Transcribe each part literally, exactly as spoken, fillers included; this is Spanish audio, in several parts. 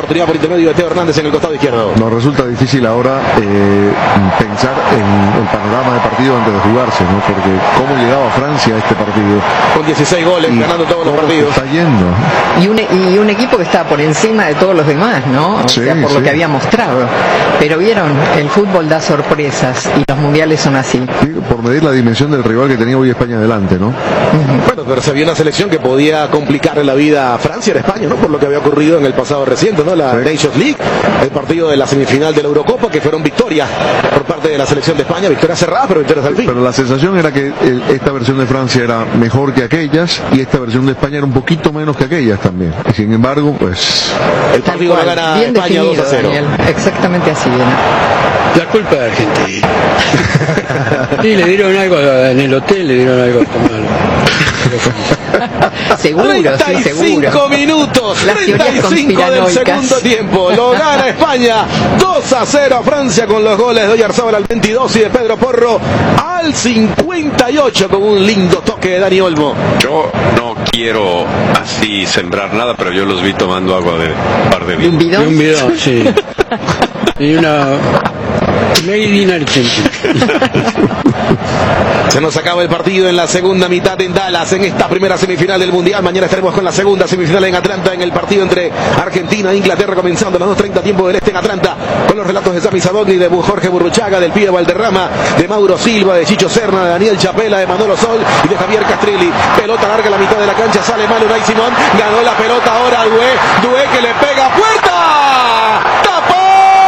oportunidad por intermedio de Teo Hernández en el costado izquierdo. Nos resulta difícil ahora eh, pensar en el panorama de partido antes de jugarse, ¿no? Porque cómo llegaba Francia a este partido. Con dieciséis goles, y ganando todos los partidos. Está yendo. Y un, y un equipo que estaba por encima de todos los demás, ¿no? O sí, sea, por sí. lo que había mostrado. Pero vieron, el fútbol da sorpresas y los mundiales son así. Sí, por medir la dimensión del rival que tenía hoy España adelante, ¿no? Uh-huh. Bueno, pero se vio una selección que podía complicarle la vida a Francia, a España, ¿no? Por lo que había ocurrido en el pasado reciente, ¿no? La sí. Nations League, el partido de la semifinal de la Eurocopa, que fueron victorias por parte de la selección de España, victorias cerradas, pero victorias al fin. Pero la sensación era que el, esta versión de Francia era mejor que aquellas y esta versión de España era un poquito menos que aquellas también. Y sin embargo, pues... El partido lo gana bien España definido, dos a cero. Daniel. Exactamente así viene. La culpa de Argentina. Sí, le dieron algo en el hotel, le dieron algo a tomar. Seguro, treinta y cinco sí, seguro. minutos, Las treinta y cinco del segundo tiempo. Lo gana España dos a cero a Francia con los goles de Oyarzábal al veintidós y de Pedro Porro al cincuenta y ocho con un lindo toque de Dani Olmo. Yo no quiero así sembrar nada, pero yo los vi tomando agua de un par de ¿De un bidón? De un bidón, sí. Y una... Lady in Argentina. Se nos acaba el partido en la segunda mitad en Dallas, en esta primera semifinal del Mundial. Mañana estaremos con la segunda semifinal en Atlanta, en el partido entre Argentina e Inglaterra, comenzando a las dos treinta tiempo del este en Atlanta, con los relatos de Sami Sadogni, de Jorge Burruchaga, del Pío Valderrama, de Mauro Silva, de Chicho Serna, de Daniel Chapela, de Manolo Sol y de Javier Castrilli. Pelota larga a la mitad de la cancha, sale mal Unai Simón, ganó la pelota ahora Dué, Dué que le pega, ¡puerta! ¡Tapó!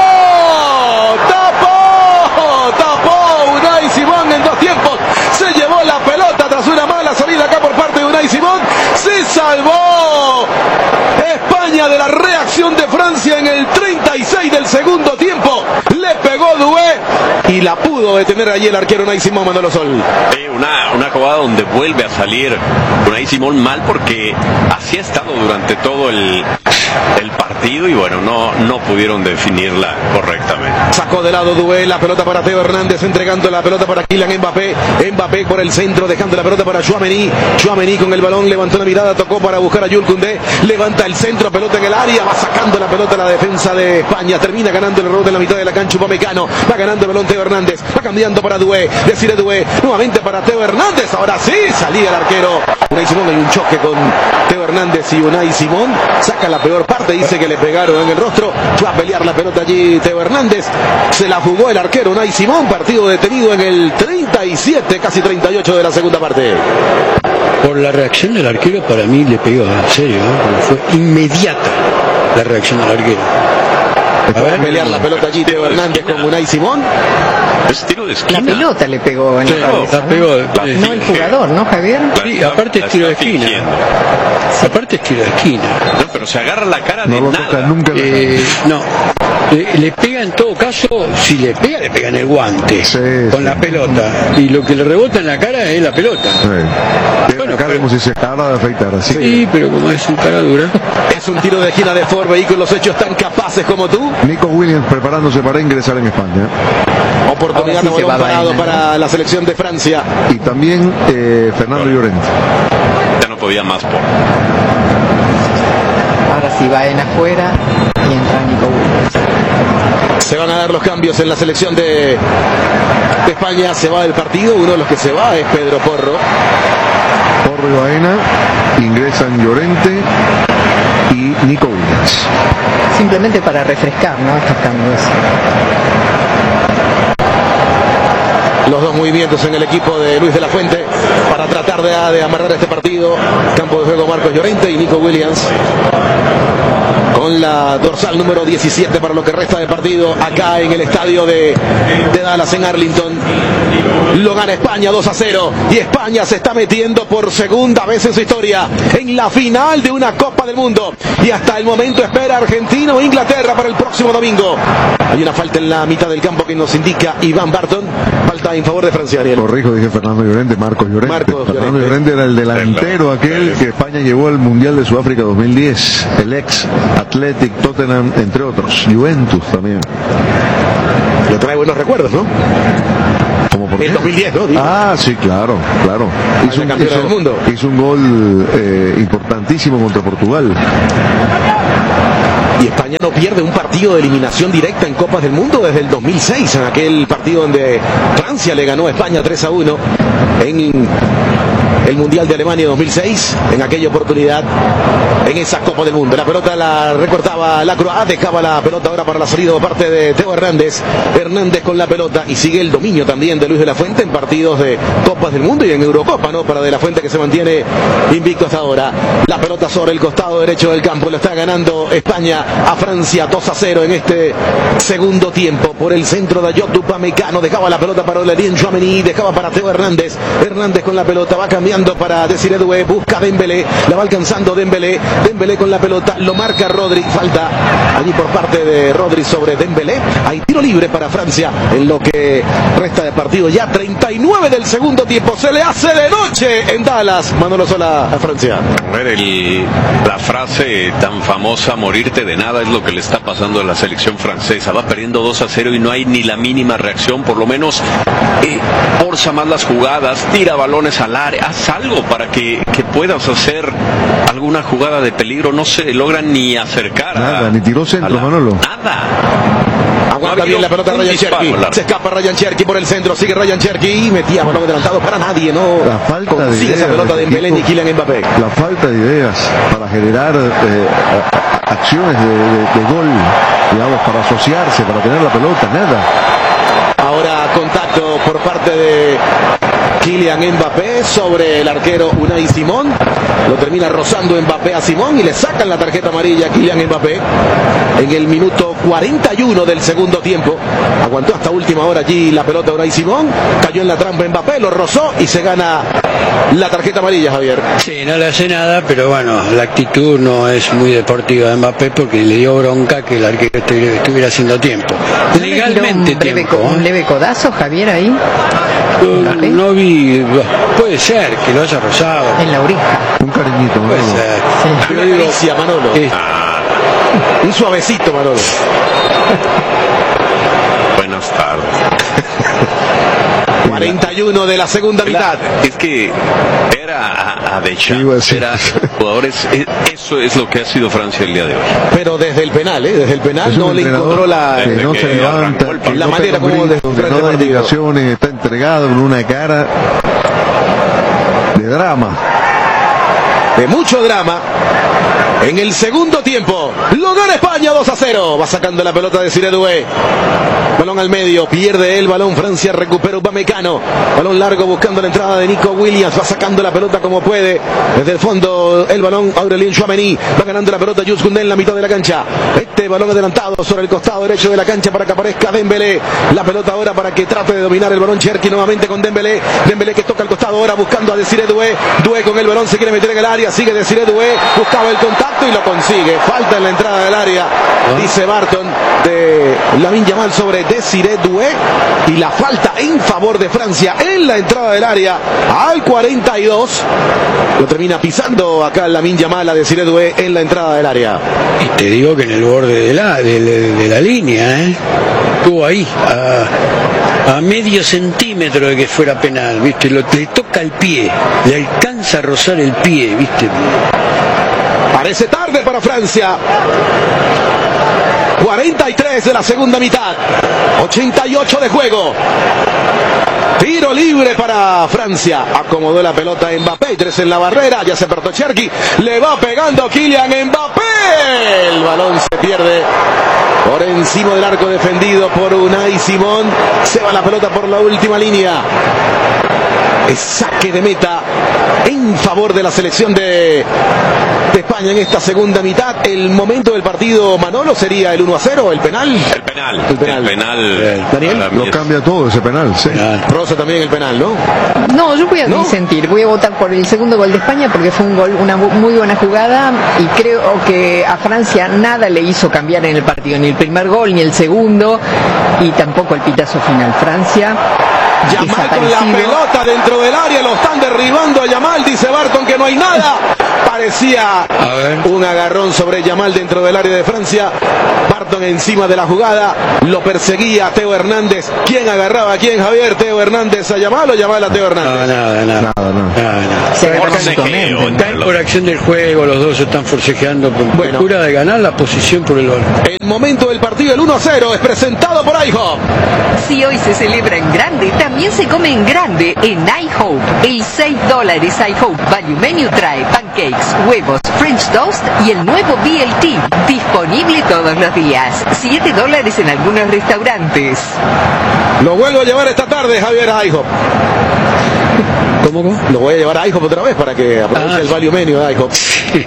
¡Tapó! ¡Tapó! Unai Simón en dos tiempos. Se llevó la pelota tras una mala salida acá por parte de Unai Simón. Se salvó España de la reacción de Francia en el treinta y seis del segundo tiempo. Le pegó Dué y la pudo detener allí el arquero Unai Simón, Manolo Sol. Eh, una, una jugada donde vuelve a salir Unai Simón mal porque así ha estado durante todo el, el partido y bueno, no, no pudieron definirla correctamente. Sacó de lado Dué, la pelota para Teo Hernández, entregando la pelota para Kylian Mbappé. Mbappé por el centro, dejando la pelota para Tchouaméni. Tchouaméni con el balón, levantó la mirada, tocó para buscar a Jules Koundé. Levanta el centro, pelota en el área, va sacando la pelota a la defensa de España. Termina ganando el rebote en la mitad de la cancha Upamecano. Va ganando el balón Teo Hernández, va cambiando para Dué. Decide Dué, nuevamente para Teo Hernández. Ahora sí, salía el arquero Unai Simón. Hay un choque con Teo Hernández y Unai Simón. Saca la peor parte, dice que le pegaron en el rostro. Va a pelear la pelota allí Teo Hernández. Se la jugó el arquero Unai Simón. Partido detenido en el treinta y siete, casi treinta y ocho de la segunda parte. Por la reacción del arquero, para mí le pegó, en serio, ¿eh? Fue inmediata la reacción del arquero. A ver, pelear la pelota allí Teo Hernández con Unai Simón. Es tiro de esquina. La pelota le pegó en Sí, la cabeza. la pegó, ¿no? eh, No el jugador, ¿no, Javier? Sí, aparte es tiro de esquina. Aparte es tiro de esquina. No, pero se agarra la cara de No lo nada. toca nunca. Eh, no. Le, le pega en todo caso, si le pega, le pega en el guante. Sí, con sí. la pelota. Y lo que le rebota en la cara es la pelota. Sí. Tiene Bueno, la cara pero- como si se acabara de afeitar, así. Sí, pero como es un cara dura. Es un tiro de esquina de Ford Vehículos, hechos tan capaces como tú. Nico Williams preparándose para ingresar en España. Oportunidad de Ahora sí se balón va parado Baena, para la selección de Francia. Y también eh, Fernando Llorente. Ya no podía más por. Ahora sí va en afuera y entra Nico Williams. Se van a dar los cambios en la selección de, de España. Se va del partido. Uno de los que se va es Pedro Porro. Porro y Baena. Ingresan Llorente y Nico Williams. Simplemente para refrescar, ¿no? Estos cambios. Los dos movimientos en el equipo de Luis de la Fuente para tratar de, de amarrar este partido. Campo de juego Marcos Llorente y Nico Williams con la dorsal número diecisiete para lo que resta de partido acá en el estadio de, de Dallas en Arlington. Lo gana España dos a cero y España se está metiendo por segunda vez en su historia en la final de una Copa del Mundo y hasta el momento espera Argentina o Inglaterra para el próximo domingo. Hay una falta en la mitad del campo que nos indica Iván Barton, falta en favor de Francia, Ariel. Corrijo, dije Fernando Llorente, Marcos Llorente. Marcos Fernando Llorente. Llorente era el delantero aquel que España llevó al Mundial de Sudáfrica dos mil diez, el ex Athletic, Tottenham, entre otros, Juventus también. Le trae buenos recuerdos, ¿no? ¿Cómo por qué? El dos mil diez, ¿no? Digo. Ah, sí, claro, claro. Hizo un, campeón hizo- del mundo. hizo un gol eh, importantísimo contra Portugal. Y España no pierde un partido de eliminación directa en Copas del Mundo desde el dos mil seis, en aquel partido donde Francia le ganó a España tres a uno en el Mundial de Alemania dos mil seis, en aquella oportunidad, en esa Copa del Mundo. La pelota la recortaba la Croa, dejaba la pelota ahora para la salida por parte de Teo Hernández. Hernández con la pelota y sigue el dominio también de Luis de la Fuente en partidos de Copas del Mundo y en Eurocopa, ¿no? Para de la Fuente, que se mantiene invicto hasta ahora. La pelota sobre el costado derecho del campo, lo está ganando España a Francia dos a cero en este segundo tiempo. Por el centro de Ayot Upamecano, dejaba la pelota para Aurélien Tchouaméni, dejaba para Teo Hernández. Hernández con la pelota, va cambiando para Désiré Doué, busca Dembélé, la va alcanzando Dembélé. Dembélé con la pelota, lo marca Rodri, falta allí por parte de Rodri sobre Dembélé. Hay tiro libre para Francia en lo que resta de partido, ya treinta y nueve del segundo tiempo. Se le hace de noche en Dallas. Manolo Sola a Francia. A ver, el, la frase tan famosa, morirte de nada, es lo que le está pasando a la selección francesa. Va perdiendo dos a cero y no hay ni la mínima reacción. Por lo menos eh, forza más las jugadas, tira balones al área, haz algo para que, que puedas hacer alguna jugada de peligro. No se logran ni acercar. Nada, a, ni tiró centro, la, Manolo. Nada. Aguanta bien la pelota Ryan Cherki. Se escapa Ryan Cherki por el centro. Sigue Ryan Cherki y metía balón adelantado para nadie. No la falta de consigue ideas esa pelota de Dembélé ni Kylian Mbappé. La falta de ideas para generar eh, acciones de, de, de gol, digamos, para asociarse, para tener la pelota, nada. Ahora contacto por parte de Kylian Mbappé sobre el arquero Unai Simón. Lo termina rozando Mbappé a Simón y le sacan la tarjeta amarilla a Kylian Mbappé en el minuto cuarenta y uno del segundo tiempo. Aguantó hasta última hora allí la pelota Unai Simón, cayó en la trampa Mbappé, lo rozó y se gana la tarjeta amarilla, Javier. Sí, no le hace nada, pero bueno, la actitud no es muy deportiva de Mbappé porque le dio bronca que el arquero estuviera haciendo tiempo. ¿No Legalmente un breve, tiempo. un leve codazo, Javier, ahí? No, no vi, puede ser que lo haya rozado. En la oreja. Un cariñito, Puede Manolo. ser. Sí. Pero Una digo, caricia, Manolo. eh, Un suavecito, Manolo. Buenas tardes. cuarenta y uno de la segunda mitad. Es que era a, a Deschamps, Iba a decir. era jugadores, eh, eso es lo que ha sido Francia el día de hoy. Pero desde el penal, ¿eh? Desde el penal Es un no le entrenador encontró la... que desde no que se levanta, arrancó el que partido. La no manera pega un como grito, de- que no da partido. indicaciones, está entregado con una cara de drama. de mucho drama. En el segundo tiempo, lo gana España dos a cero. Va sacando la pelota de Désiré Doué. Balón al medio, pierde el balón. Francia recupera Upamecano. Balón largo buscando la entrada de Nico Williams. Va sacando la pelota como puede. Desde el fondo el balón Aurélien Tchouaméni. Va ganando la pelota Jules Koundé en la mitad de la cancha. Este balón adelantado sobre el costado derecho de la cancha para que aparezca Dembélé. La pelota ahora para que trate de dominar el balón Cherki nuevamente con Dembélé. Dembélé que toca el costado ahora buscando a Désiré Doué. Doué con el balón se quiere meter en el área. Sigue Désiré Doué. Buscaba el contacto y lo consigue. Falta en la entrada del área, dice Barton, de Lamine Yamal sobre Désiré Doué, y la falta en favor de Francia en la entrada del área al cuarenta y dos. Lo termina pisando acá Lamine Yamal a Désiré Doué en la entrada del área. y te digo que en el borde de la, de, de- de la línea, ¿eh? Estuvo ahí, a, a medio centímetro de que fuera penal, ¿viste? Lo, le toca el pie, le alcanza a rozar el pie, ¿viste? Parece tarde para Francia. cuarenta y tres de la segunda mitad. ochenta y ocho de juego. Tiro libre para Francia. Acomodó la pelota Mbappé. Tres en la barrera. Ya se apartó Cherki. Le va pegando Kylian Mbappé. El balón se pierde por encima del arco defendido por Unai Simón. Se va la pelota por la última línea. Es saque de meta en favor de la selección de, de España en esta segunda mitad. El momento del partido, Manolo, sería el uno a cero, el penal. El penal, El penal. el penal, Daniel, para mí Lo es- cambia todo ese penal, sí. Penal. Rosa también el penal, ¿no? No, yo voy a ¿No? disentir, voy a votar por el segundo gol de España porque fue un gol, una bu- muy buena jugada, y creo que a Francia nada le hizo cambiar en el partido, ni el primer gol, ni el segundo, y tampoco el pitazo final. Francia Yamal con la desaparecido. pelota dentro del área, lo están derribando a Yamal, dice Barton que no hay nada. Parecía un agarrón sobre Yamal dentro del área de Francia. Barton encima de la jugada, lo perseguía Teo Hernández. ¿Quién agarraba a quién, Javier? ¿Teo Hernández a Yamal o Yamal a Teo Hernández? No, nada, nada. Nada, no. nada, nada. Se agarran Forcejeo con- entre Están los- por acción del juego, los dos están forcejeando por Bueno. procura de ganar la posición por el balón. El momento del partido, el uno a cero, es presentado por IHOP. Si hoy se celebra en grande, también se come en grande en iHope. El seis dólares iHope Value Menu trae pancakes, huevos, French toast y el nuevo B L T. Disponible todos los días. siete dólares en algunos restaurantes. Lo vuelvo a llevar esta tarde, Javier, a IHOP. ¿Cómo, cómo? Lo voy a llevar a IHOP otra vez para que aproveche Ah, el sí. value menu de IHOP.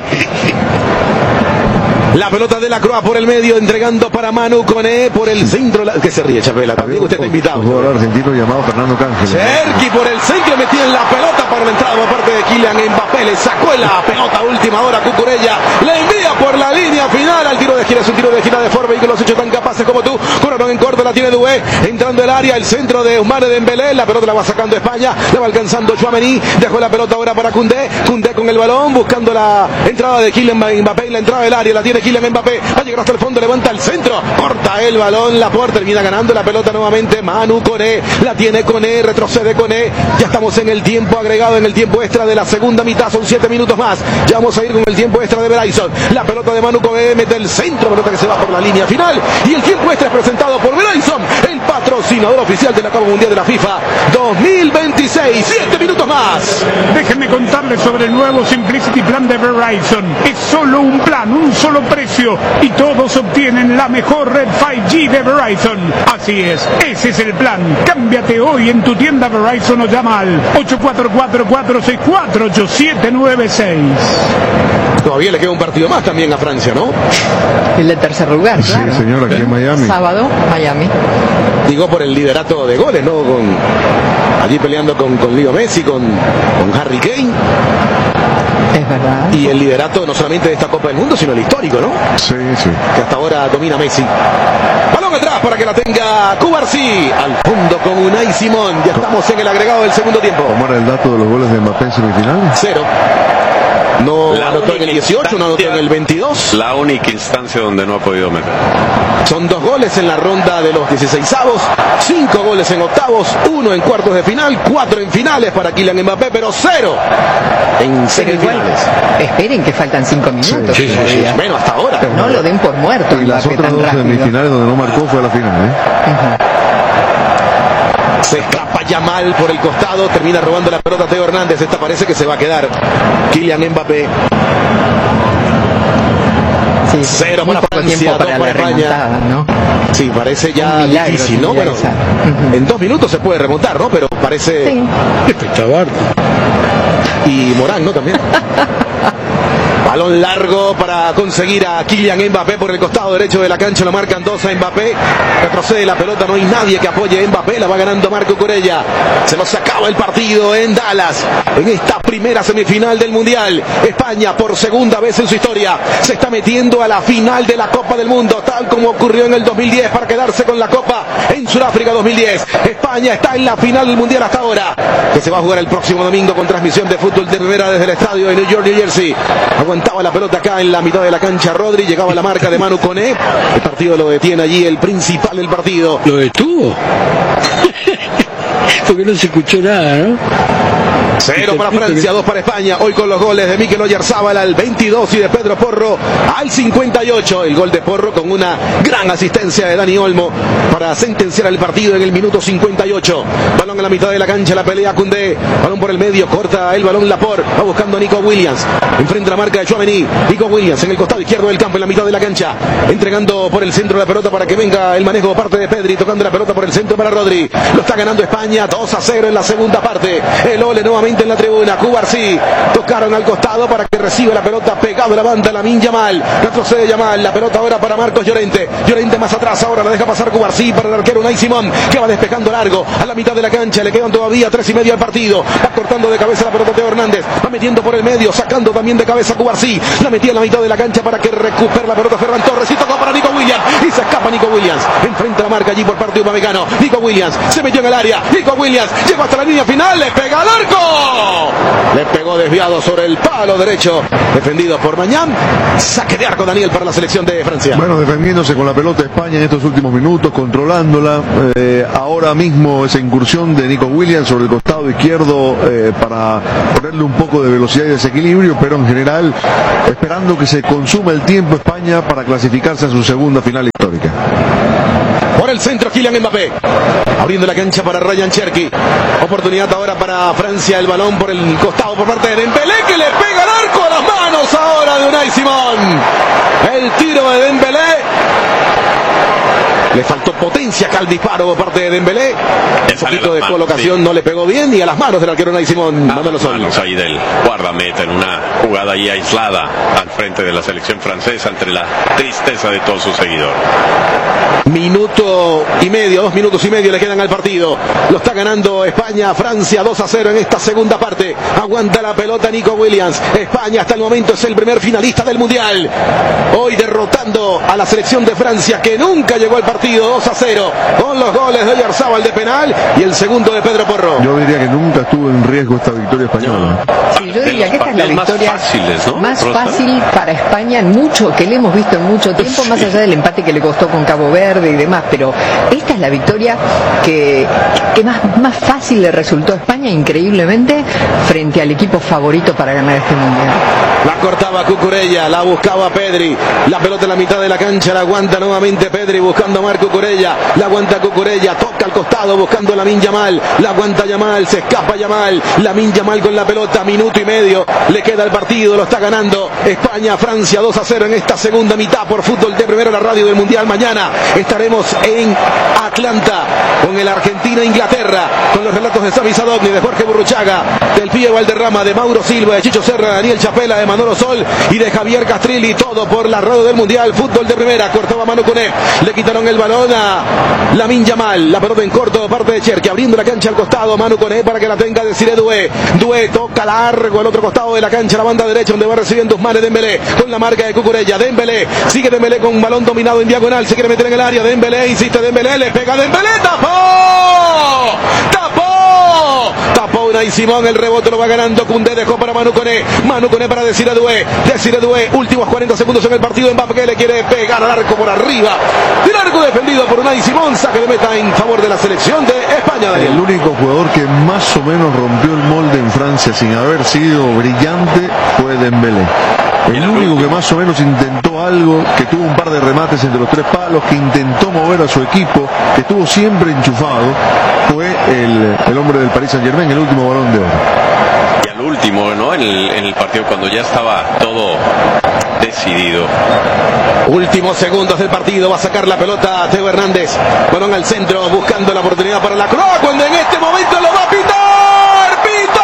La pelota de la Croa por el medio, entregando para Manu Koné por el centro. La... ¿Qué se ríe, Chapela? También usted está invitado. Un jugador argentino llamado Fernando Cángel. Sergi por el centro, metía en la pelota para la entrada por parte de Kylian Mbappé. Le sacó la pelota a última hora Cucurella. Le envía por la línea final al tiro de gira. Es un tiro de gira de Forbe y que los hechos tan capaces como tú. Corredor en corto, la tiene Doué. Entrando el área, el centro de Ousmane Dembélé. La pelota la va sacando España. La va alcanzando Tchouaméni. Dejó la pelota ahora para Koundé. Koundé con el balón, buscando la entrada de Kylian Mbappé. La entrada del área la tiene Kylian Mbappé. Va a llegar hasta el fondo, levanta el centro. Corta el balón. La puerta termina ganando la pelota nuevamente. Manu Koné. La tiene Koné. Retrocede Koné. Ya estamos en el tiempo agregado, en el tiempo extra de la segunda mitad. Son siete minutos más. Ya vamos a ir con el tiempo extra de Verizon. La pelota de Manu Koné mete el centro. Pelota que se va por la línea final. Y el tiempo extra es presentado por Verizon, el patrocinador oficial de la Copa Mundial de la FIFA dos mil veintiséis. Siete minutos más. Déjenme contarles sobre el nuevo Simplicity Plan de Verizon. Es solo un plan, un solo precio y todos obtienen la mejor red cinco G de Verizon. Así es, ese es el plan. Cámbiate hoy en tu tienda Verizon o llama al ocho cuatro cuatro, cuatro seis cuatro, ocho siete nueve seis. Todavía le queda un partido más también a Francia, ¿no? El de tercer lugar, Sí, claro. señor, aquí en Miami. Sábado, Miami. Digo por el liderato de goles, ¿no? Con, allí peleando con, con Leo Messi, con, con Harry Kane. Es verdad. Y el liderato no solamente de esta Copa del Mundo, sino el histórico, ¿no? Sí, sí. Que hasta ahora domina Messi. Balón atrás para que la tenga Cubarsí. Al fondo con Unai Simón. Ya estamos en el agregado del segundo tiempo. ¿Cómo era el dato de los goles de Mbappé en semifinales? Cero. No La anotó en el única dieciocho, no anotó en el veintidós. La única instancia donde no ha podido meter. Son dos goles en la ronda de los dieciseisavos, cinco goles en octavos, uno en cuartos de final, cuatro en finales para Kylian Mbappé, pero cero en Pero igual, semifinales. esperen que faltan cinco minutos sí, sí, todavía. Bueno, hasta ahora. No lo den por muerto. Y las Mbappé, otras tan dos rápido. semifinales donde no marcó fue a la final, ¿eh? Se escapa Yamal por el costado, termina robando la pelota Teo Hernández. Esta parece que se va a quedar Kylian Mbappé. Sí, Cero muy para poco Francia, tiempo dos para para la España. remontada, ¿no? Sí, parece ya Un milagro difícil, ¿no? tendría Bueno, que ser. Ujú. en dos minutos se puede remontar, ¿no? Pero parece... Sí. Espectacular. Y Morán, ¿no? También. Balón largo para conseguir a Kylian Mbappé por el costado derecho de la cancha. Lo marcan dos a Mbappé. Retrocede la pelota. No hay nadie que apoye a Mbappé. La va ganando Marco Corella. Se nos acaba el partido en Dallas. En esta primera semifinal del Mundial. España por segunda vez en su historia se está metiendo a la final de la Copa del Mundo. Tal como ocurrió en el dos mil diez para quedarse con la Copa en Sudáfrica dos mil diez. España está en la final del Mundial hasta ahora. Que se va a jugar el próximo domingo con transmisión de fútbol de primera desde el estadio de New York, New Jersey. Aguantaba la pelota acá en la mitad de la cancha Rodri, llegaba la marca de Manu Koné. El partido lo detiene allí, el principal del partido. ¿Lo detuvo? Porque no se escuchó nada, ¿no? Cero para Francia, dos para España. Hoy con los goles de Mikel Oyarzábal al veintidós y de Pedro Porro al cincuenta y ocho. El gol de Porro con una gran asistencia de Dani Olmo para sentenciar el partido en el minuto cincuenta y ocho. Balón en la mitad de la cancha, la pelea Koundé. Balón por el medio, corta el balón Laporte. Va buscando a Nico Williams. Enfrente la marca de Tchouaméni. Nico Williams en el costado izquierdo del campo, en la mitad de la cancha. Entregando por el centro la pelota para que venga el manejo por parte de Pedri. Tocando la pelota por el centro para Rodri. Lo está ganando España dos a cero en la segunda parte. El Ole nuevamente en la tribuna. Cubarsí tocaron al costado para que reciba la pelota pegado a la banda Lamine Yamal. Retrocede Yamal. La pelota ahora para Marcos Llorente. Llorente más atrás. Ahora la deja pasar Cubarsí para el arquero Unai Simón, que va despejando largo a la mitad de la cancha. Le quedan todavía tres y medio al partido. Va cortando de cabeza la pelota Teo Hernández. Va metiendo por el medio. Sacando también de cabeza Cubarsí. La metía en la mitad de la cancha para que recupere la pelota Ferran Torres. Y tocó para Nico Williams. Y se escapa Nico Williams. Enfrenta la marca allí por parte de Upamecano. Nico Williams se metió en el área. Nico Williams llegó hasta la línea final. Le pega al arco. Le pegó desviado sobre el palo derecho. Defendido por Mañán. Saque de arco, Daniel, para la selección de Francia. Bueno, defendiéndose con la pelota España en estos últimos minutos, controlándola. Eh, ahora mismo esa incursión de Nico Williams sobre el costado izquierdo eh, para ponerle un poco de velocidad y desequilibrio, pero en general esperando que se consuma el tiempo España para clasificarse a su segunda final histórica. Por el centro, Kylian Mbappé. Abriendo la cancha para Ryan Cherki. Oportunidad ahora para Francia. El balón por el costado por parte de Dembélé, que le pega al arco, a las manos ahora de Unai Simón. El tiro de Dembélé. Le faltó potencia acá al disparo por parte de Dembélé. Un poquito de manos, colocación, sí. No le pegó bien, y a las manos del arquero Unai Simón. A las manos ahí del guardameta en una jugada ahí aislada al frente de la selección francesa, entre la tristeza de todos sus seguidores. Minuto y medio, dos minutos y medio le quedan al partido. Lo está ganando España, Francia dos a cero en esta segunda parte. Aguanta la pelota Nico Williams. España hasta el momento es el primer finalista del Mundial. Hoy derrotando a la selección de Francia, que nunca llegó al partido. Dos a cero con los goles de Oyarzabal de penal y el segundo de Pedro Porro. Yo diría que nunca estuvo en riesgo esta victoria española. Sí, yo diría que esta es la victoria más, fáciles, ¿no? más fácil para España en mucho, que le hemos visto en mucho tiempo, sí. Más allá del empate que le costó con Cabo Verde y demás, pero esta es la victoria que, que más, más fácil le resultó a España, increíblemente, frente al equipo favorito para ganar este Mundial. La cortaba Cucurella, la buscaba Pedri, la pelota en la mitad de la cancha, la aguanta nuevamente Pedri buscando a Marc Cucurella, la aguanta Cucurella, toca al costado buscando a Lamine Yamal, la aguanta Yamal, se escapa Yamal, Lamine Yamal con la pelota, minuto y medio, le queda el partido, lo está ganando España, Francia dos a cero en esta segunda mitad por Fútbol de Primero, la radio del Mundial. Mañana estaremos en Atlanta con el Argentina-Inglaterra, con los relatos de Sami Sadovni, de Jorge Burruchaga, del Pío Valderrama, de Mauro Silva, de Chicho Serra, de Daniel Chapela, de Manolo Sol y de Javier Castrilli, todo por la radio del Mundial. Fútbol de Primera, cortaba Manu Koné, le quitaron el balón a Lamine Yamal, la pelota en corto de parte de Cherki, abriendo la cancha al costado, Manu Koné para que la tenga Desiré Doué, Doué toca largo al otro costado de la cancha, la banda derecha donde va recibiendo Ousmane Dembélé, con la marca de Cucurella, Dembélé, sigue Dembélé con un balón dominado en diagonal, se quiere meter en el área, Dembélé, insiste Dembélé, le pega Dembélé, tapó, tapó, tapó Unai Simón, el rebote lo va ganando Koundé, dejó para Manu Koné, Manu Koné para Desiré Doué, Desiré Doué, últimos cuarenta segundos en el partido, Mbappé le quiere pegar al arco por arriba, el arco defendido por Unai Simón, saque de meta en favor de la selección de España. Daniel. El único jugador que más o menos rompió el molde en Francia sin haber sido brillante fue Dembélé. El único que más o menos intentó algo, que tuvo un par de remates entre los tres palos, que intentó mover a su equipo, que estuvo siempre enchufado, fue el, el hombre del Paris Saint-Germain, el último Balón de Oro. Y al último, ¿no? En el, en el partido, cuando ya estaba todo decidido. Últimos segundos del partido, va a sacar la pelota Teo Hernández, balón al centro, buscando la oportunidad para la Croa, cuando en este momento lo va a pitar, pito,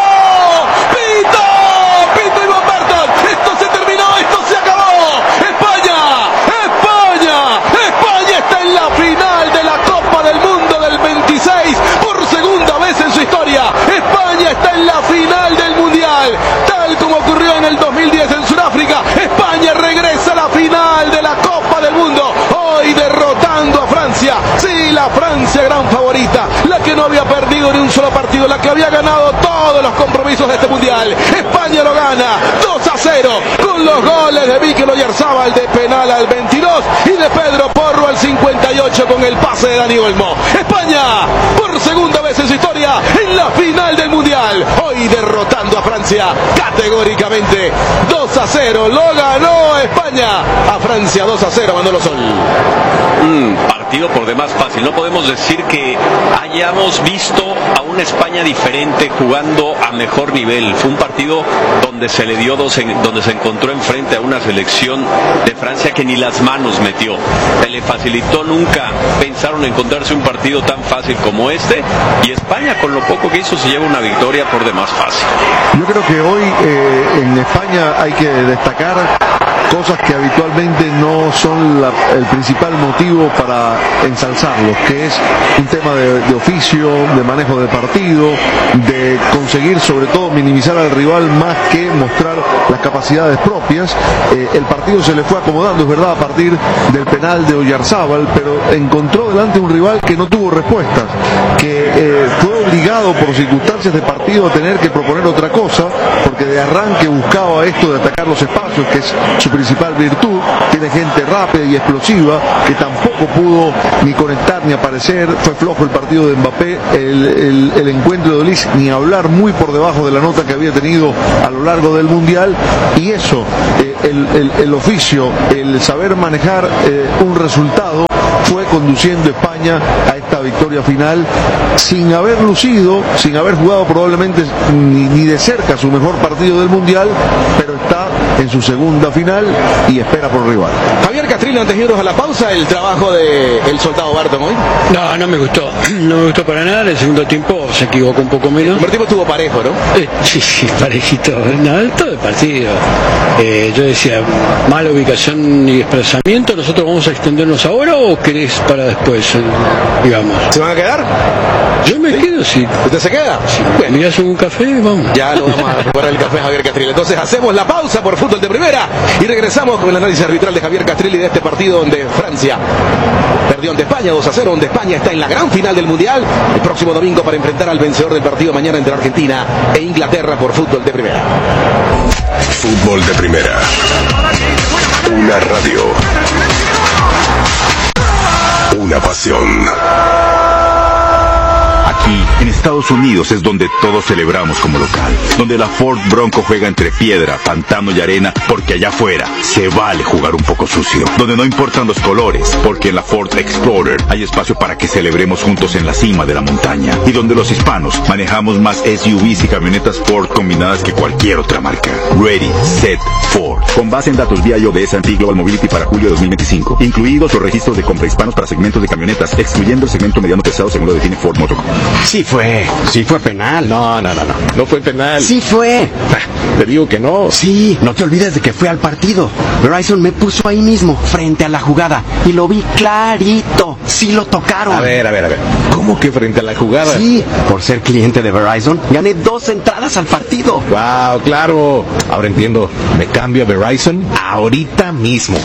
pito, pito y Barton, esto se terminó, esto se acabó, España, España, España está en la final de la Copa del Mundo del veintiséis, por segunda vez en su historia, España está en la final del Mundial, tal como ocurrió en el dos mil diez en Sudáfrica, España regresa a la final de la Copa del Mundo, hoy derrotando a Francia, sí, la Francia gran favorita, la que no había perdido ni un solo partido, la que había ganado todos los compromisos de este Mundial, España lo gana, dos a cero, con los goles de Mikel Oyarzabal de penal al veintidós y de Pedro Porro al cincuenta y ocho con el pase de Dani Olmo, España, por segunda vez en su historia, en la final del Mundial, hoy derrotando a Francia, categóricamente, dos a cero, lo ganó España, a Francia dos a cero, Manolo Sol. Un partido por demás fácil, no podemos decir que hayamos visto a una España diferente jugando a mejor nivel, fue un partido donde se le dio dos, en, donde se encontró enfrente a una selección de Francia que ni las manos metió, se le facilitó, nunca pensaron encontrarse un partido tan fácil como este, y España con lo poco que hizo se lleva una victoria por demás fácil. Yo creo que hoy eh, en España hay que destacar cosas que habitualmente no son la, el principal motivo para ensalzarlos, que es un tema de, de oficio, de manejo de partido, de conseguir sobre todo minimizar al rival más que mostrar las capacidades propias. Eh, el partido partido se le fue acomodando, es verdad, a partir del penal de Oyarzábal, pero encontró delante un rival que no tuvo respuestas, que eh, fue obligado por circunstancias de partido a tener que proponer otra cosa, porque de arranque buscaba esto de atacar los espacios, que es su principal virtud. Tiene gente rápida y explosiva que tampoco pudo ni conectar ni aparecer. Fue flojo el partido de Mbappé, el, el, el encuentro de Olís, ni hablar, muy por debajo de la nota que había tenido a lo largo del Mundial, y eso, eh, el, el, el oficio, el saber manejar eh, un resultado, fue conduciendo a España a esta victoria final, sin haber lucido, sin haber jugado probablemente ni, ni de cerca su mejor partido del Mundial, pero está en su segunda final y espera por rival. Javier Castrillo, antes de irnos a la pausa, el trabajo de el soldado Barton hoy. No, no me gustó, no me gustó para nada. El segundo tiempo se equivocó un poco menos. El primer tiempo estuvo parejo, ¿no? Eh, sí, sí, parejito, no, todo el partido. Eh, yo decía, mala ubicación y desplazamiento. ¿Nosotros vamos a extendernos ahora o querés para después, eh, digamos? ¿Se van a quedar? Yo me ¿Sí? quedo, sí. ¿Usted se queda? Si Bueno, me das un café, vamos. ya lo vamos a preparar el café, Javier Castrillo. Entonces hacemos la pausa por Fútbol de Primera y regresamos con el análisis arbitral de Javier Castrillo de este partido donde Francia perdió ante España dos a cero, donde España está en la gran final del Mundial el próximo domingo para enfrentar al vencedor del partido mañana entre Argentina e Inglaterra por Fútbol de Primera. Fútbol de Primera. Una radio. Una pasión. Aquí, en Estados Unidos, es donde todos celebramos como local. Donde la Ford Bronco juega entre piedra, pantano y arena, porque allá afuera se vale jugar un poco sucio. Donde no importan los colores, porque en la Ford Explorer hay espacio para que celebremos juntos en la cima de la montaña. Y donde los hispanos manejamos más S U Vs y camionetas Ford combinadas que cualquier otra marca. Ready, Set, Ford. Con base en datos vía I O B S and P Global Mobility para julio de dos mil veinticinco. Incluidos los registros de compra hispanos para segmentos de camionetas, excluyendo el segmento mediano pesado según lo define Ford Motor Company. Sí fue, sí fue penal. No, no, no, no, no fue penal. Sí fue. Te digo que no. Sí, no te olvides de que fui al partido. Verizon me puso ahí mismo, frente a la jugada, y lo vi clarito. Sí lo tocaron. A ver, a ver, a ver. ¿Cómo que frente a la jugada? Sí, por ser cliente de Verizon, gané dos entradas al partido. Wow, claro. Ahora entiendo. Me cambio a Verizon ahorita mismo.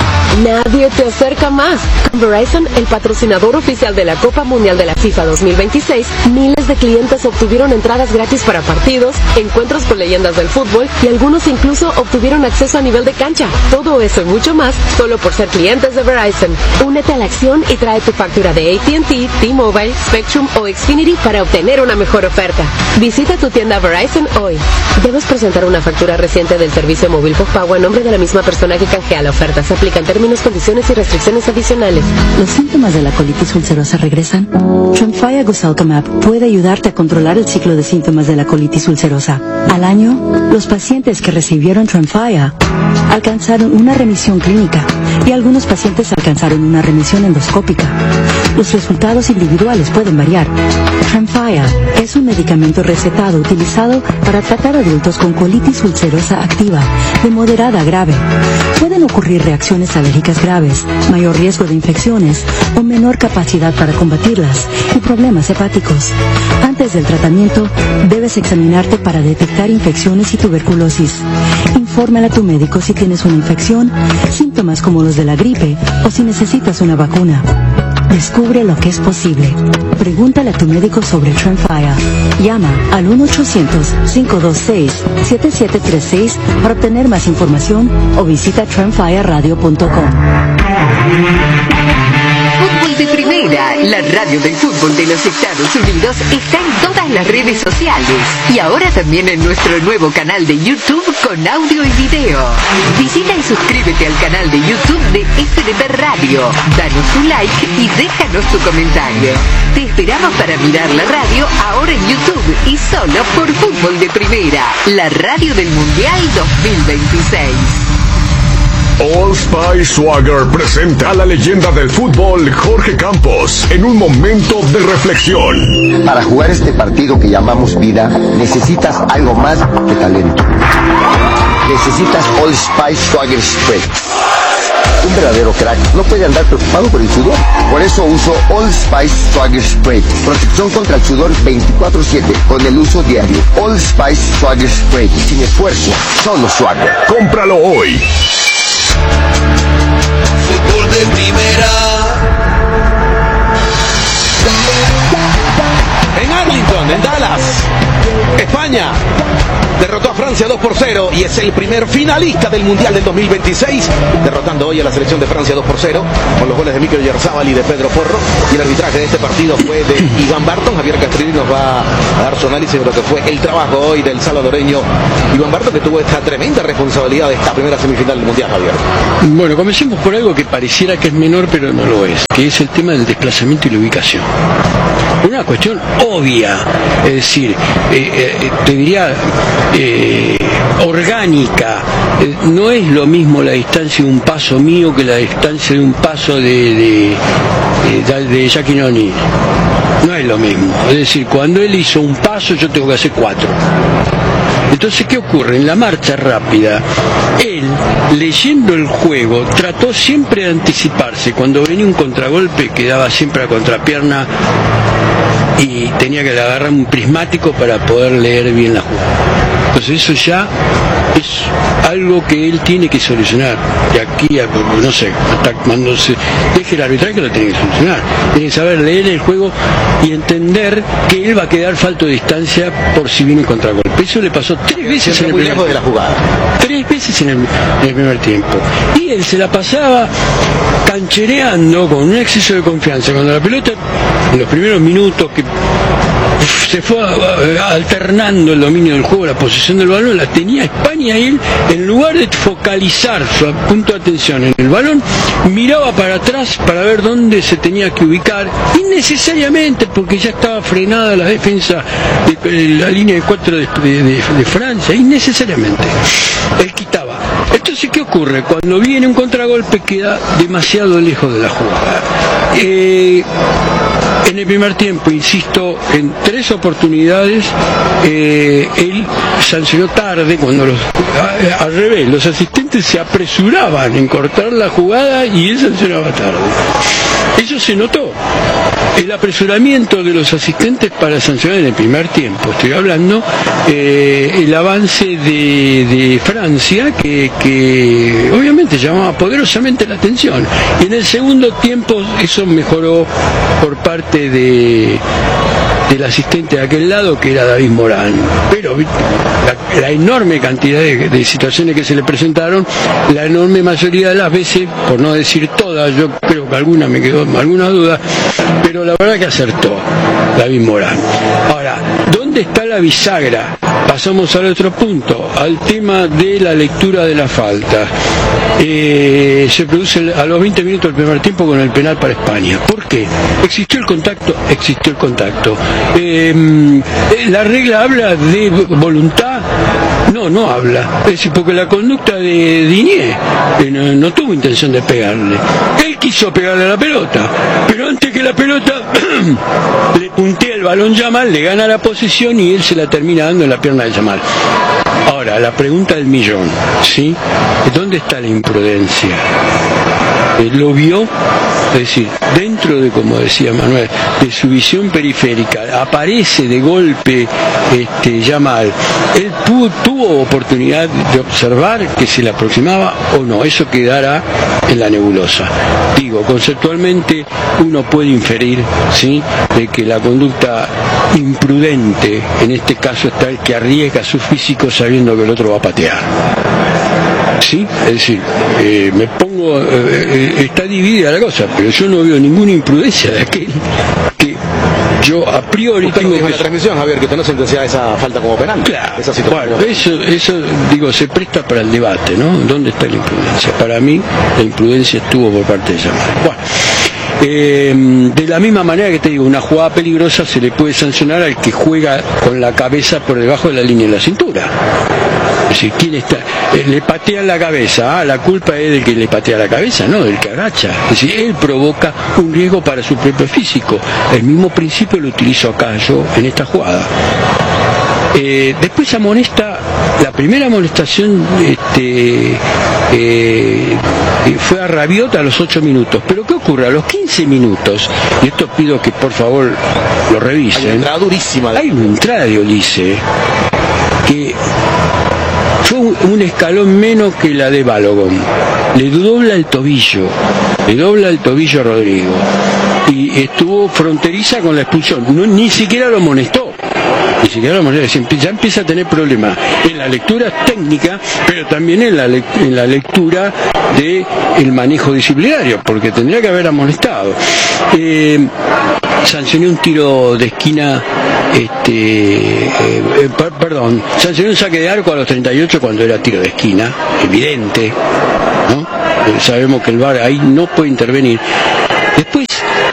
Nadie te acerca más. Con Verizon, el patrocinador oficial de la Copa Mundial de la FIFA dos mil veintiséis, miles de clientes obtuvieron entradas gratis para partidos, encuentros con leyendas del fútbol y algunos incluso obtuvieron acceso a nivel de cancha. Todo eso y mucho más solo por ser clientes de Verizon. Únete a la acción y trae tu factura de A T and T, T-Mobile, Spectrum o Xfinity para obtener una mejor oferta. Visita tu tienda Verizon hoy. Debes presentar una factura reciente del servicio móvil postpago a nombre de la misma persona que canjea la oferta. Se aplican términos, condiciones y restricciones adicionales. ¿Los síntomas de la colitis ulcerosa regresan? Tremfya Gosalcamab puede ayudarte a controlar el ciclo de síntomas de la colitis ulcerosa. Al año, los pacientes que recibieron Tremfya alcanzaron una remisión clínica y algunos pacientes alcanzaron una remisión endoscópica. Los resultados individuales pueden variar. Tremfya es un medicamento recetado utilizado para tratar adultos con colitis ulcerosa activa de moderada a grave. Pueden ocurrir reacciones alérgicas graves, mayor riesgo de infecciones o menor capacidad para combatirlas y problemas hepáticos. Antes del tratamiento, debes examinarte para detectar infecciones y tuberculosis. Infórmale a tu médico si tienes una infección, síntomas como los de la gripe o si necesitas una vacuna. Descubre lo que es posible. Pregúntale a tu médico sobre Tremfya. Llama al uno ochocientos, cinco dos seis, siete siete tres seis para obtener más información o visita tremfya radio punto com. Fútbol de Primera, la radio del fútbol de los Estados Unidos, está en todas las redes sociales y ahora también en nuestro nuevo canal de YouTube con audio y video. Visita y suscríbete al canal de YouTube de F D P Radio. Danos un like y déjanos tu comentario. Te esperamos para mirar la radio ahora en YouTube y solo por Fútbol de Primera, la radio del Mundial dos mil veintiséis. Old Spice Swagger presenta a la leyenda del fútbol Jorge Campos en un momento de reflexión. Para jugar este partido que llamamos vida, necesitas algo más que talento. Necesitas Old Spice Swagger Spray. Un verdadero crack no puede andar preocupado por el sudor. Por eso uso Old Spice Swagger Spray. Protección contra el sudor veinticuatro siete con el uso diario. Old Spice Swagger Spray. Sin esfuerzo, solo Swagger. Cómpralo hoy. Fútbol de primera. En Arlington, en Dallas, España derrotó a Francia dos por cero y es el primer finalista del Mundial del dos mil veintiséis, derrotando hoy a la selección de Francia dos por cero con los goles de Mikel Oyarzabal y de Pedro Porro. Y el arbitraje de este partido fue de Iván Barton. Javier Castrilli nos va a dar su análisis de lo que fue el trabajo hoy del salvadoreño Iván Barton, que tuvo esta tremenda responsabilidad de esta primera semifinal del Mundial, Javier. Bueno, comencemos por algo que pareciera que es menor, pero no lo es, que es el tema del desplazamiento y la ubicación. Una cuestión obvia, es decir, eh, eh, te diría eh, orgánica. Eh, no es lo mismo la distancia de un paso mío que la distancia de un paso de, de, de, de Jackie O'Neal. No es lo mismo. Es decir, cuando él hizo un paso, yo tengo que hacer cuatro. Entonces, ¿qué ocurre? En la marcha rápida, él, leyendo el juego, trató siempre de anticiparse. Cuando venía un contragolpe, quedaba siempre a contrapierna y tenía que agarrar un prismático para poder leer bien la jugada. Entonces eso ya es algo que él tiene que solucionar. De aquí a, no sé, hasta cuando se deje el arbitraje lo tiene que solucionar. Tiene que saber leer el juego y entender que él va a quedar falto de distancia por si viene un contragolpe. Eso le pasó tres veces en el primer de la jugada. Tres veces en el, en el primer tiempo. Y él se la pasaba canchereando con un exceso de confianza. Cuando la pelota, en los primeros minutos que se fue alternando el dominio del juego, la posesión del balón, la tenía España, y él, en lugar de focalizar su punto de atención en el balón, miraba para atrás para ver dónde se tenía que ubicar, innecesariamente, porque ya estaba frenada la defensa de, de la línea de cuatro de, de, de, de Francia, innecesariamente. Él quitaba. Entonces, ¿qué ocurre? Cuando viene un contragolpe queda demasiado lejos de la jugada. Eh, en el primer tiempo, insisto, en tres oportunidades, eh, él sancionó tarde, cuando los, a, al revés, los asistentes se apresuraban en cortar la jugada y él sancionaba tarde. Eso se notó. El apresuramiento de los asistentes para sancionar en el primer tiempo, estoy hablando, eh, el avance de, de Francia, que, que obviamente llamaba poderosamente la atención. Y en el segundo tiempo eso mejoró por parte de del asistente de aquel lado, que era David Morán. Pero la, la enorme cantidad de, de situaciones que se le presentaron, la enorme mayoría de las veces, por no decir todas, yo creo que alguna me quedó alguna duda, pero la verdad que acertó David Morán. Ahora, ¿dónde está la bisagra? Pasamos al otro punto, al tema de la lectura de la falta. Eh, se produce a los veinte minutos del primer tiempo con el penal para España. ¿Por qué? ¿Existió el contacto? Existió el contacto. Eh, ¿La regla habla de voluntad? No, no habla. Es decir, porque la conducta de Digne eh, no, no tuvo intención de pegarle. Él quiso pegarle a la pelota, pero antes que la pelota le puntea el balón Yamal, le gana la posición y él se la termina dando en la pierna de Yamal. Ahora, la pregunta del millón, ¿sí? ¿Dónde está la imprudencia? Eh, ¿Lo vio? Es decir, dentro de, como decía Manuel, de su visión periférica, aparece de golpe este, Yamal. Él pudo, tuvo oportunidad de observar que se le aproximaba o no. Eso quedará en la nebulosa. Digo, conceptualmente uno puede inferir, ¿sí?, de que la conducta imprudente, en este caso, está el que arriesga su físico sabiendo que el otro va a patear. ¿Sí? Es decir, eh, me pongo, eh, eh, está dividida la cosa, pero yo no veo ninguna imprudencia de aquel que yo a priori usted tengo dijo que... en la transmisión, Javier, que usted no sentencia esa falta como penal. Claro, esa situación. bueno, eso, eso, digo, se presta para el debate, ¿no? ¿Dónde está la imprudencia? Para mí, la imprudencia estuvo por parte de Yamal. Bueno, eh, de la misma manera que te digo, una jugada peligrosa se le puede sancionar al que juega con la cabeza por debajo de la línea de la cintura. Es decir, ¿quién está? Eh, le patean la cabeza, ah, la culpa es del que le patea la cabeza, no, del que agacha. Es decir, él provoca un riesgo para su propio físico. El mismo principio lo utilizo acá yo en esta jugada. Eh, después amonesta, la primera amonestación este, eh, fue a Rabiot a los ocho minutos. Pero ¿qué ocurre? A los quince minutos, y esto pido que por favor lo revisen. Hay una entrada durísima. De... Hay una entrada de Olise que fue un, un escalón menos que la de Balogun. Le dobla el tobillo, le dobla el tobillo a Rodrigo. Y estuvo fronteriza con la expulsión. No, ni siquiera lo amonestó. Ni siquiera lo amonestó. Ya empieza a tener problemas en la lectura técnica, pero también en la, en la lectura de el manejo disciplinario, porque tendría que haber amonestado. Eh, sancionó un tiro de esquina, este, eh, eh, per, perdón, sancionó un saque de arco a los treinta y ocho cuando era tiro de esquina, evidente, ¿no? Eh, sabemos que el V A R ahí no puede intervenir. Después,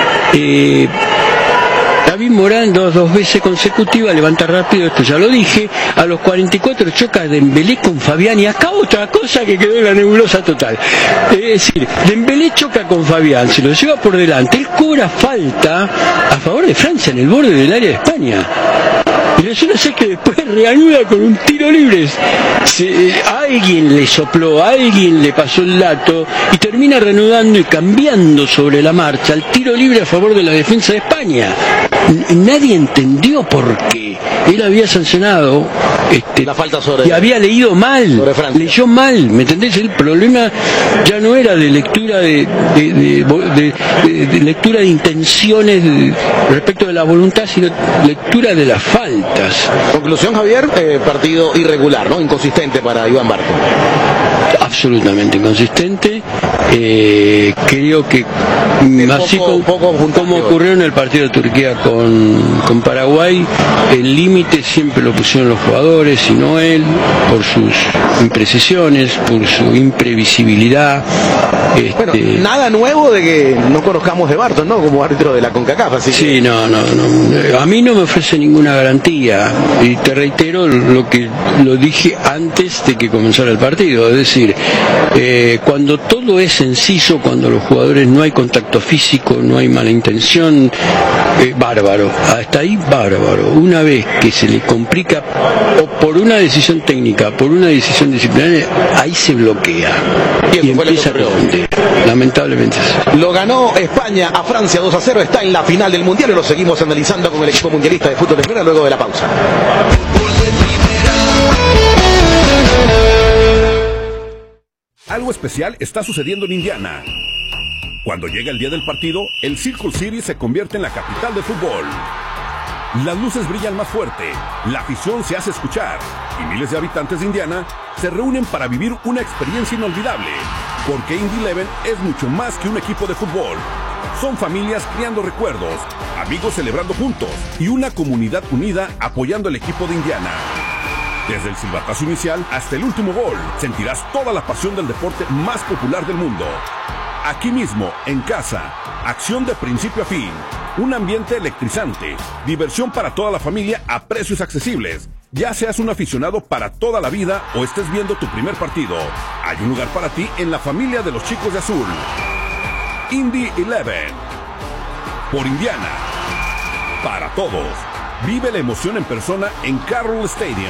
eh, David Morán dos, dos veces consecutivas, levanta rápido, esto ya lo dije, a los cuarenta y cuatro choca Dembélé con Fabián, y acá otra cosa que quedó en la nebulosa total. Es decir, Dembélé choca con Fabián, se lo lleva por delante, él cobra falta a favor de Francia en el borde del área de España. Y resulta ser que después reanuda con un tiro libre. Se, eh, alguien le sopló, alguien le pasó el dato y termina reanudando y cambiando sobre la marcha el tiro libre a favor de la defensa de España. N- nadie entendió por qué. Él había sancionado este, la falta sobre y había leído mal, leyó mal, ¿me entendés? El problema ya no era de lectura de, de, de, de, de, de lectura de intenciones de, respecto de la voluntad, sino lectura de las faltas. Conclusión, Javier, eh, partido irregular, ¿no? Inconsistente para Iván Barco. Absolutamente inconsistente. Eh, creo que así poco, como, poco como ocurrió en el partido de Turquía con, con Paraguay, el límite siempre lo pusieron los jugadores y no él, por sus imprecisiones, por su imprevisibilidad. Este... Bueno, nada nuevo de que no conozcamos de Barton, ¿no? Como árbitro de la CONCACAF, así Sí, que... no, no, no. A mí no me ofrece ninguna garantía. Y te reitero lo que lo dije antes de que comenzara el partido. Es decir, eh, cuando todo es sencillo, cuando los jugadores no hay contacto físico, no hay mala intención, eh, bárbaro. Hasta ahí, bárbaro. Una vez que se le complica, o por una decisión técnica, por una decisión disciplinaria, ahí se bloquea. Y, y empieza a responder. Lamentablemente. Lo ganó España a Francia dos a cero, está en la final del Mundial y lo seguimos analizando con el equipo mundialista de fútbol de primera luego de la pausa. Algo especial está sucediendo en Indiana. Cuando llega el día del partido, el Circle City se convierte en la capital de fútbol. Las luces brillan más fuerte, la afición se hace escuchar y miles de habitantes de Indiana se reúnen para vivir una experiencia inolvidable. Porque Indy Eleven es mucho más que un equipo de fútbol. Son familias creando recuerdos, amigos celebrando juntos y una comunidad unida apoyando al equipo de Indiana. Desde el silbatazo inicial hasta el último gol, sentirás toda la pasión del deporte más popular del mundo. Aquí mismo, en casa, acción de principio a fin, un ambiente electrizante, diversión para toda la familia a precios accesibles. Ya seas un aficionado para toda la vida o estés viendo tu primer partido, hay un lugar para ti en la familia de los chicos de azul. Indy Eleven. Por Indiana. Para todos. Vive la emoción en persona en Carroll Stadium.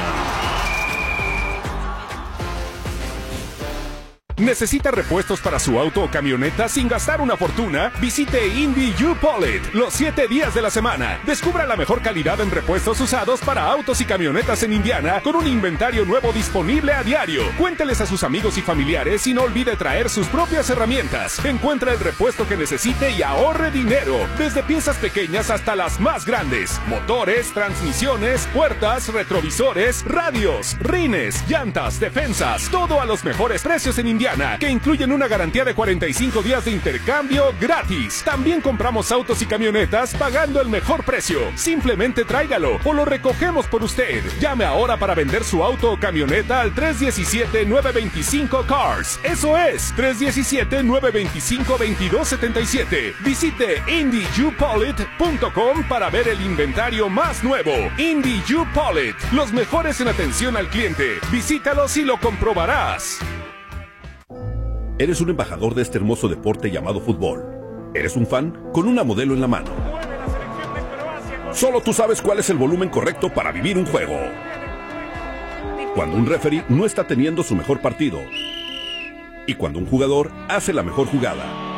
¿Necesita repuestos para su auto o camioneta sin gastar una fortuna? Visite Indy U-Polit los siete días de la semana. Descubra la mejor calidad en repuestos usados para autos y camionetas en Indiana con un inventario nuevo disponible a diario. Cuénteles a sus amigos y familiares y no olvide traer sus propias herramientas. Encuentra el repuesto que necesite y ahorre dinero. Desde piezas pequeñas hasta las más grandes. Motores, transmisiones, puertas, retrovisores, radios, rines, llantas, defensas. Todo a los mejores precios en Indiana, que incluyen una garantía de cuarenta y cinco días de intercambio gratis. También compramos autos y camionetas pagando el mejor precio. Simplemente tráigalo o lo recogemos por usted. Llame ahora para vender su auto o camioneta al tres uno siete, nueve dos cinco, CARS. Eso es, tres uno siete, nueve dos cinco, veintidós setenta y siete. Visite Indy U Polit punto com para ver el inventario más nuevo. Indy U Polit, los mejores en atención al cliente. Visítalos y lo comprobarás. Eres un embajador de este hermoso deporte llamado fútbol. Eres un fan con una modelo en la mano. Solo tú sabes cuál es el volumen correcto para vivir un juego. Cuando un referee no está teniendo su mejor partido. Y cuando un jugador hace la mejor jugada.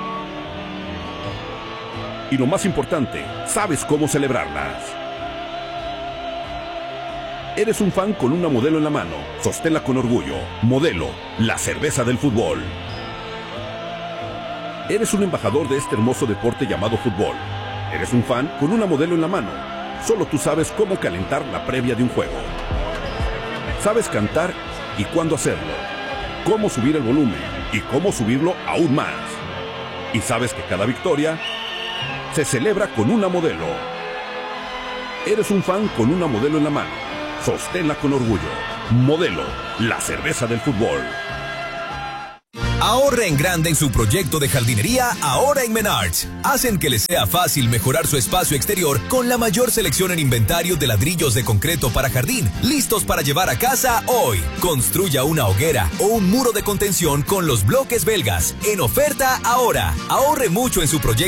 Y lo más importante, sabes cómo celebrarlas. Eres un fan con una Modelo en la mano. Sosténla con orgullo. Modelo, la cerveza del fútbol. Eres un embajador de este hermoso deporte llamado fútbol. Eres un fan con una Modelo en la mano. Solo tú sabes cómo calentar la previa de un juego. Sabes cantar y cuándo hacerlo. Cómo subir el volumen y cómo subirlo aún más. Y sabes que cada victoria se celebra con una Modelo. Eres un fan con una Modelo en la mano. Sosténla con orgullo. Modelo, la cerveza del fútbol. Ahorre en grande en su proyecto de jardinería ahora en Menards. Hacen que les sea fácil mejorar su espacio exterior con la mayor selección en inventario de ladrillos de concreto para jardín, listos para llevar a casa hoy. Construya una hoguera o un muro de contención con los bloques belgas. En oferta ahora. Ahorre mucho en su proyecto